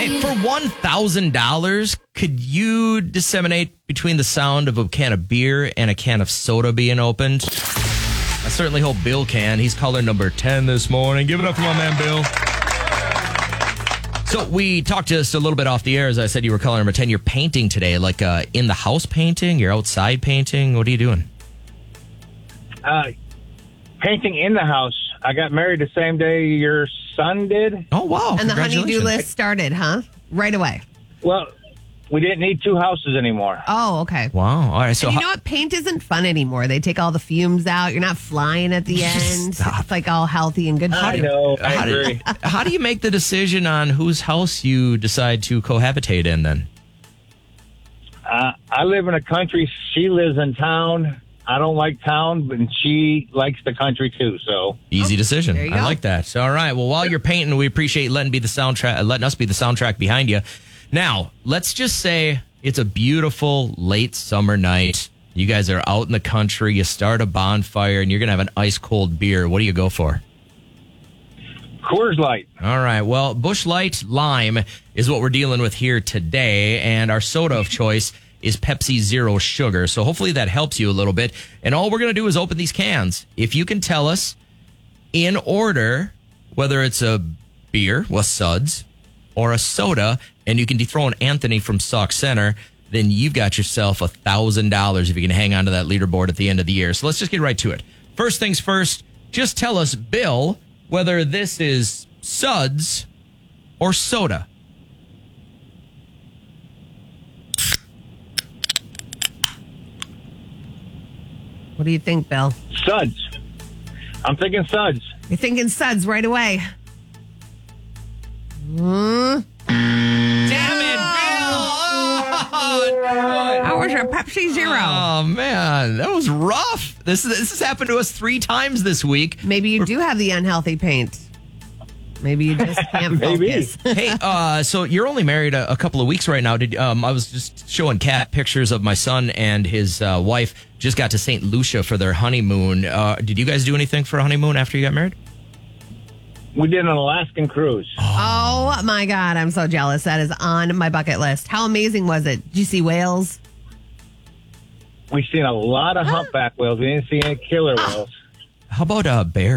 right, for $1,000, could you disseminate between the sound of a can of beer and a can of soda being opened? I certainly hope Bill can. He's caller number 10 this morning. Give it up for my man, Bill. So we talked just a little bit off the air. As I said, you were caller number 10. You're painting today, like in-the-house painting? You're outside painting? What are you doing? Painting in the house. I got married the same day your son did. Oh, wow. And the honey-do list started, huh? Right away. Well, we didn't need two houses anymore. Oh, okay. Wow. All right. So And you know what? Paint isn't fun anymore. They take all the fumes out. You're not flying at the end. Stop. It's like all healthy and good. I know. I agree. how do you make the decision on whose house you decide to cohabitate in then? I live in a country. She lives in town. I don't like town, but she likes the country too. So Easy decision. there you I go. like that. All right. Well, while you're painting, we appreciate letting us be the soundtrack behind you. Now, let's just say it's a beautiful late summer night. You guys are out in the country. You start a bonfire, and you're going to have an ice cold beer. What do you go for? Coors Light. All right. Well, Busch Light Lime is what we're dealing with here today, and our soda of choice is Pepsi Zero Sugar. So hopefully that helps you a little bit. And all we're going to do is open these cans. If you can tell us in order whether it's a beer, well, Suds, or a soda, and you can dethrone Anthony from Sauk Center, then you've got yourself $1,000 if you can hang on to that leaderboard at the end of the year. So let's just get right to it. First things first, just tell us, Bill, whether this is Suds or soda. What do you think, Bill? Suds. I'm thinking Suds. You're thinking Suds right away. Damn it, Bill! Oh, How was your Pepsi Zero? oh, man, that was rough. This has happened to us 3 times this week. Maybe you do have the unhealthy paint. Maybe you just can't Maybe. focus. Hey, so you're only married a couple of weeks right now. I was just showing Kat pictures of my son and his wife just got to St. Lucia for their honeymoon. Did you guys do anything for a honeymoon after you got married? We did an Alaskan cruise. Oh my God, I'm so jealous. That is on my bucket list. How amazing was it? Did you see whales? We've seen a lot of humpback whales. We didn't see any killer whales. How about bears?